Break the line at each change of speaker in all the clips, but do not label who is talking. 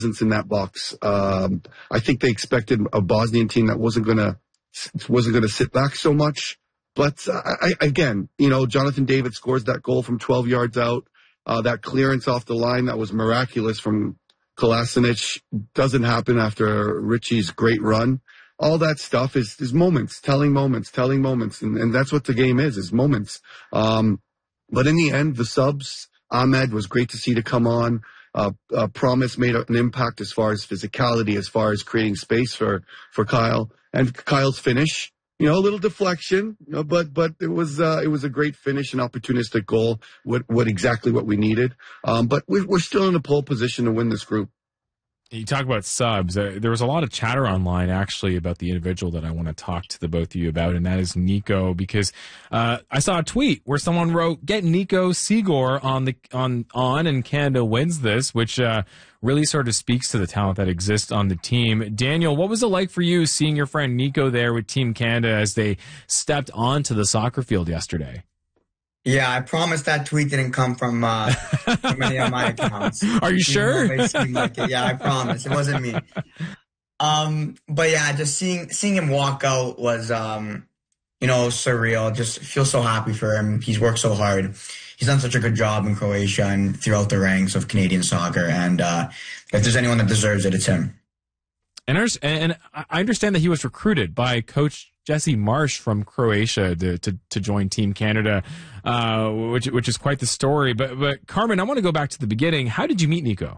in that box. I think they expected a Bosnian team that wasn't going to sit back so much. But again, Jonathan David scores that goal from 12 yards out. That clearance off the line that was miraculous from Kolasinac doesn't happen after Richie's great run. All that stuff is moments, telling moments. And that's what the game is moments. But in the end, the subs, Ahmed was great to see to come on. Promise made an impact as far as physicality, as far as creating space for Kyle. And Kyle's finish, a little deflection, but it was a great finish, an opportunistic goal, exactly what we needed. But we're still in a pole position to win this group.
You talk about subs. There was a lot of chatter online, actually, about the individual that I want to talk to the both of you about, and that is Nico. Because I saw a tweet where someone wrote, "Get Nico Seagore on, and Canada wins this," which really sort of speaks to the talent that exists on the team. Daniel, what was it like for you seeing your friend Nico there with Team Canada as they stepped onto the soccer field yesterday?
Yeah, I promise that tweet didn't come from any of my accounts.
Are you sure?
Yeah, I promise. It wasn't me. But yeah, just seeing him walk out was, surreal. Just feel so happy for him. He's worked so hard. He's done such a good job in Croatia and throughout the ranks of Canadian soccer. And if there's anyone that deserves it, it's him.
And I understand that he was recruited by Coach Jesse Marsh from Croatia to join Team Canada, which is quite the story. But Carmen, I want to go back to the beginning. How did you meet Nico?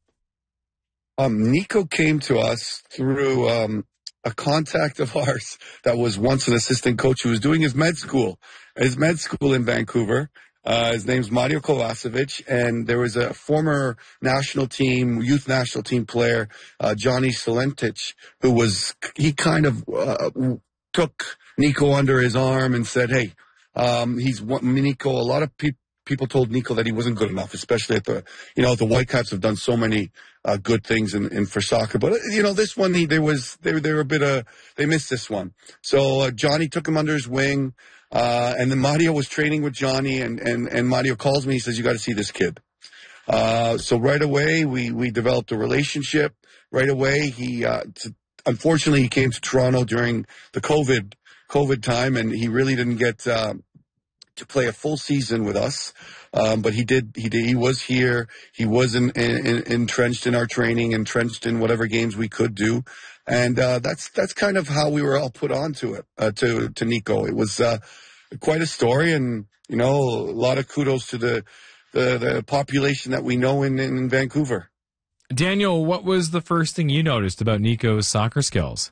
Nico came to us through a contact of ours that was once an assistant coach who was doing his med school in Vancouver. His name's Mario Kovacevic, and there was a former youth national team player, Johnny Salentic, he kind of took Nico under his arm and said, "Hey, Nico." A lot of people told Nico that he wasn't good enough, especially at the Whitecaps have done so many good things in for soccer, but this one they missed this one. So Johnny took him under his wing. And then Mario was training with Johnny, and Mario calls me. He says, "You got to see this kid." So right away, we developed a relationship. Right away, unfortunately, he came to Toronto during the COVID time, and he really didn't get to play a full season with us. But he did. He was here. He was entrenched in our training, entrenched in whatever games we could do. And that's kind of how we were all put on to it, to Nico. It was quite a story, and a lot of kudos to the population that we know in Vancouver.
Daniel, what was the first thing you noticed about Nico's soccer skills?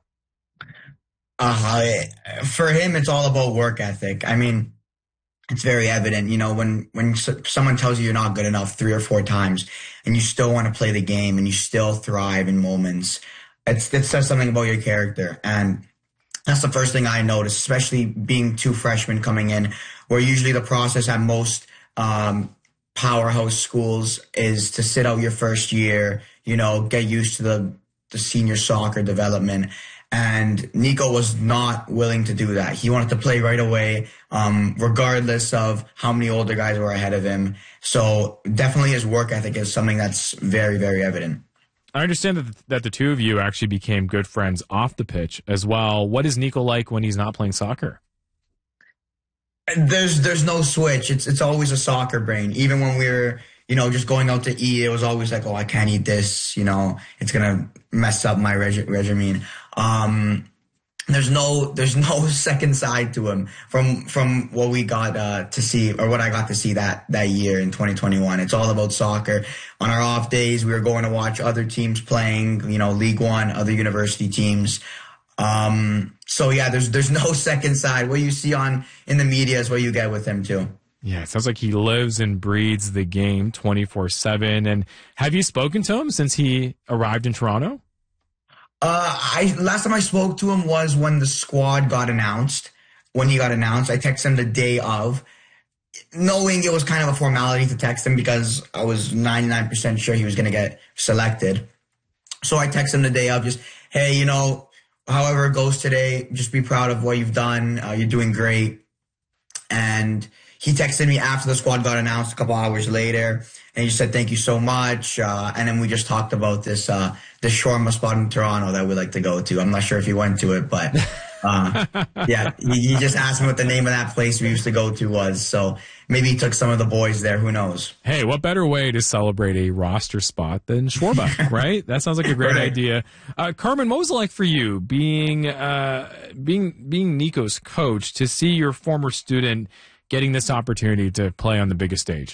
For him, it's all about work ethic. I mean, it's very evident, when someone tells you you're not good enough 3 or 4 times and you still want to play the game and you still thrive in moments. It says something about your character, and that's the first thing I noticed, especially being 2 freshmen coming in, where usually the process at most powerhouse schools is to sit out your first year, get used to the senior soccer development. And Nico was not willing to do that. He wanted to play right away, regardless of how many older guys were ahead of him. So definitely his work ethic is something that's very, very evident.
I understand that the two of you actually became good friends off the pitch as well. What is Nico like when he's not playing soccer?
There's no switch. It's always a soccer brain. Even when we were, just going out to eat, it was always like, "Oh, I can't eat this. It's gonna mess up my regimen." There's no second side to him from what we got to see, or what I got to see that year in 2021. It's all about soccer. On our off days, we were going to watch other teams playing, League One, other university teams. So yeah, there's no second side. What you see in the media is what you get with him too.
Yeah, it sounds like he lives and breathes the game 24/7. And have you spoken to him since he arrived in Toronto?
Last time I spoke to him was when the squad got announced. When he got announced, I texted him the day of, knowing it was kind of a formality to text him because I was 99% sure he was going to get selected. So I texted him the day of, just, "Hey, however it goes today, just be proud of what you've done. You're doing great." And he texted me after the squad got announced a couple hours later, and he just said, thank you so much. And then we just talked about this shawarma spot in Toronto that we'd like to go to. I'm not sure if he went to it, but yeah, he just asked me what the name of that place we used to go to was. So maybe he took some of the boys there. Who knows?
Hey, what better way to celebrate a roster spot than shawarma, right? That sounds like a great idea. Carmen, what was it like for you being Nico's coach to see your former student getting this opportunity to play on the biggest stage?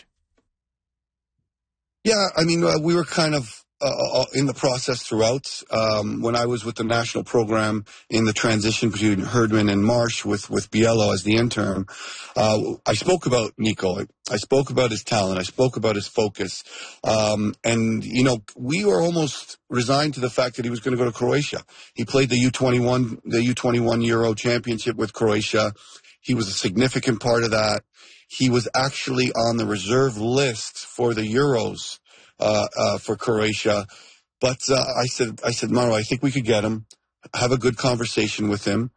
Yeah, I mean, we were kind of in the process throughout. When I was with the national program in the transition between Herdman and Marsh with Biello as the intern, I spoke about Nico. I spoke about his talent. I spoke about his focus. And, you know, we were almost resigned to the fact that he was going to go to Croatia. He played the U21 Euro Championship with Croatia. He was a significant part of that. He was actually on the reserve list for the Euros for Croatia. But I said, Mauro, I think we could get him, have a good conversation with him.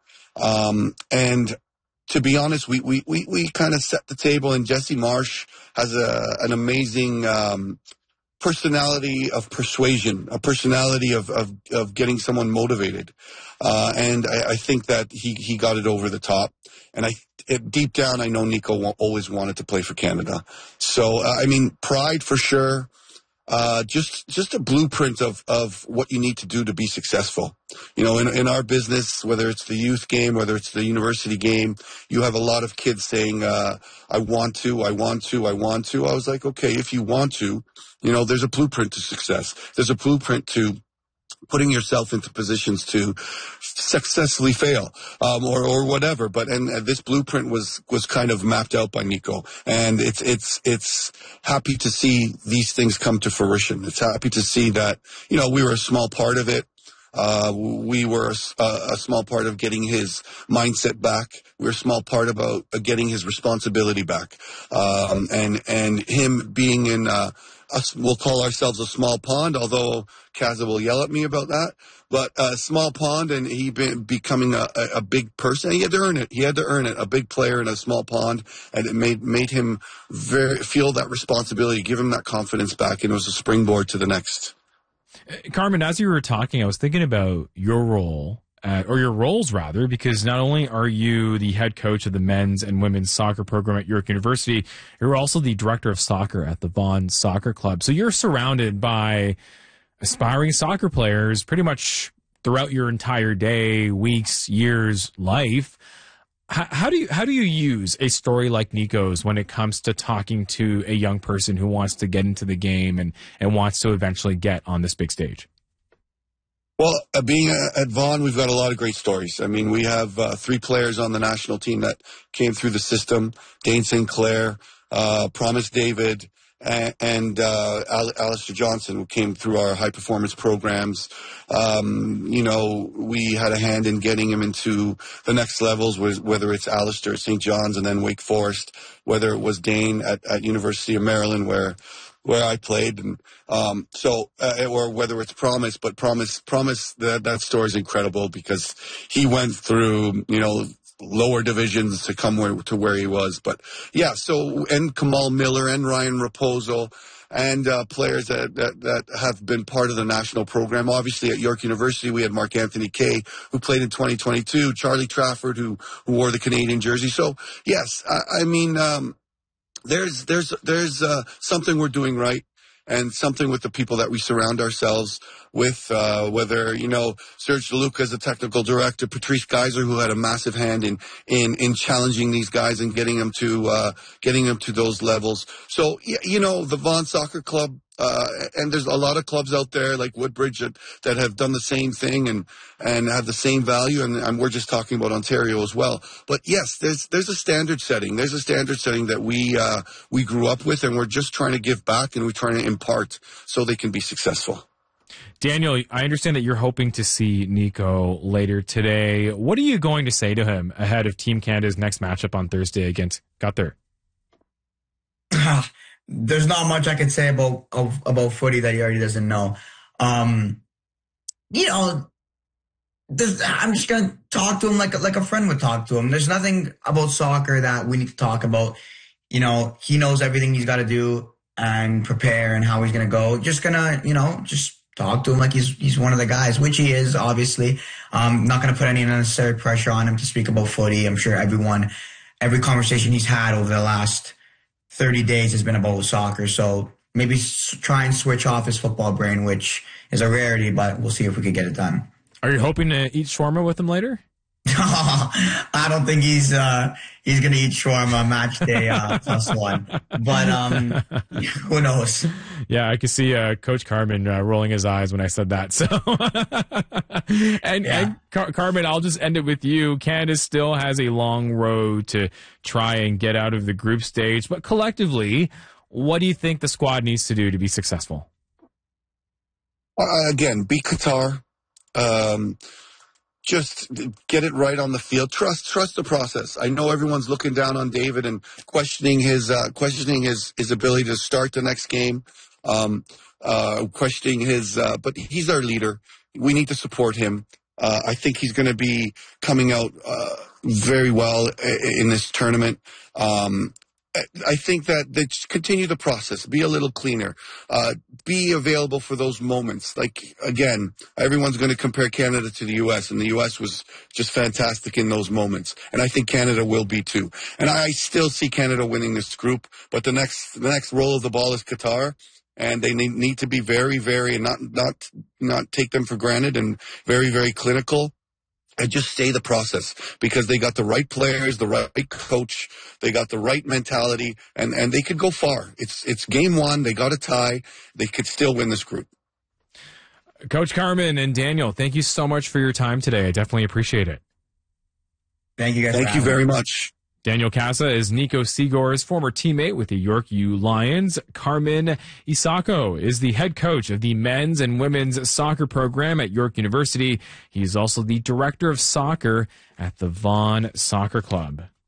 And to be honest, we kind of set the table, and Jesse Marsh has an amazing personality of persuasion, a personality of getting someone motivated. And I think that he got it over the top. And deep down, I know Nico always wanted to play for Canada. So, I mean, pride for sure. Just a blueprint of what you need to do to be successful. You know, in our business, whether it's the youth game, whether it's the university game, you have a lot of kids saying, I want to. I was like, okay, if you want to, you know, there's a blueprint to success. There's a blueprint to putting yourself into positions to successfully fail, or whatever. But this blueprint was kind of mapped out by Nico, and it's happy to see these things come to fruition. It's happy to see that, you know, we were a small part of it. We were a small part of getting his mindset back. We were a small part about getting his responsibility back. And him being in, we'll call ourselves a small pond, although Kaza will yell at me about that, but a small pond, and he becoming a big person. He had to earn it. A big player in a small pond, and it made him feel that responsibility, give him that confidence back, and it was a springboard to the next.
Carmen, as you were talking, I was thinking about your role, or your roles rather, because not only are you the head coach of the men's and women's soccer program at York University, you're also the director of soccer at the Vaughan Soccer Club. So you're surrounded by aspiring soccer players pretty much throughout your entire day, weeks, years, life. How do you use a story like Nico's when it comes to talking to a young person who wants to get into the game and wants to eventually get on this big stage?
Well, being at Vaughan, we've got a lot of great stories. I mean, we have 3 players on the national team that came through the system: Dane Sinclair, Promise David, and Alistair Johnson, who came through our high performance programs. You know, we had a hand in getting him into the next levels, whether it's Alistair at St. John's and then Wake Forest, whether it was Dane at University of Maryland, where I played, and or whether it's Promise, but Promise that story is incredible because he went through, you know, lower divisions to come to where he was. But yeah, so, and Kamal Miller and Ryan Raposo and players that have been part of the national program. Obviously at York University, we had Mark Anthony Kay, who played in 2022, Charlie Trafford, who wore the Canadian jersey. So yes, I mean, there's something we're doing right, and something with the people that we surround ourselves with, whether, you know, Serge DeLuca is the technical director, Patrice Geyser, who had a massive hand in challenging these guys and getting them to those levels. So, you know, the Vaughan Soccer Club, and there's a lot of clubs out there like Woodbridge that have done the same thing and have the same value. And we're just talking about Ontario as well. But yes, there's a standard setting. There's a standard setting that we grew up with, and we're just trying to give back, and we're trying to impart so they can be successfar.
Daniel, I understand that you're hoping to see Nico later today. What are you going to say to him ahead of Team Canada's next matchup on Thursday against Qatar?
There's not much I could say about footy that he already doesn't know. You know, I'm just going to talk to him like a friend would talk to him. There's nothing about soccer that we need to talk about. he knows everything he's got to do and prepare and how he's going to go. Just going to, just talk to him like he's one of the guys, which he is, obviously. Not going to put any unnecessary pressure on him to speak about footy. I'm sure every conversation he's had over the last 30 days has been about soccer. So maybe try and switch off his football brain, which is a rarity, but we'll see if we could get it done.
Are you hoping to eat shawarma with him later?
I don't think he's going to eat shawarma match day +1, but who knows?
Yeah, I could see Coach Carman rolling his eyes when I said that. So, and Carman, I'll just end it with you. Canada still has a long road to try and get out of the group stage, but collectively, what do you think the squad needs to do to be successful?
Again, beat Qatar. Just get it right on the field. Trust the process. I know everyone's looking down on David and questioning his ability to start the next game. Questioning but he's our leader. We need to support him. I think he's going to be coming out very well in this tournament. I think that they just continue the process, be a little cleaner, be available for those moments. Like, again, everyone's going to compare Canada to the U.S., and the U.S. was just fantastic in those moments. And I think Canada will be too. And I still see Canada winning this group, but the next roll of the ball is Qatar, and they need to be very, very, and not take them for granted, and very, very clinical. And just stay the process, because they got the right players, the right coach, they got the right mentality, and they could go far. It's game one. They got a tie. They could still win this group.
Coach Carman and Daniel, thank you so much for your time today. I definitely appreciate it.
Thank you guys.
Thank you very much.
Daniel Casa is Nico Segor's former teammate with the York U Lions. Carmen Isako is the head coach of the men's and women's soccer program at York University. He's also the director of soccer at the Vaughan Soccer Club.